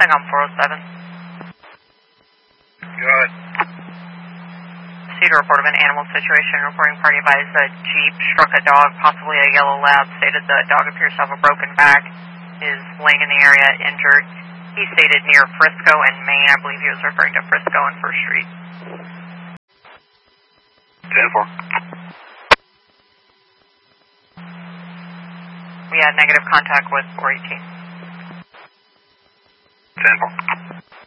Mustang on 407. Go ahead. Cedar report of an animal situation. Reporting party advised a Jeep struck a dog, possibly a yellow lab. Stated the dog appears to have a broken back, is laying in the area injured. He stated near Frisco and Main. I believe he was referring to Frisco and 1st Street. 10-4. We had negative contact with 418. 10-4.